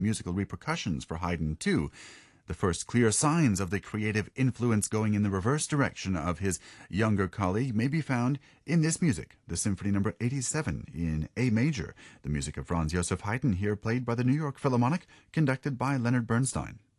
musical repercussions for Haydn, too. The first clear signs of the creative influence going in the reverse direction of his younger colleague may be found in this music, the Symphony No. 87 in A major, the music of Franz Joseph Haydn, here played by the New York Philharmonic, conducted by Leonard Bernstein.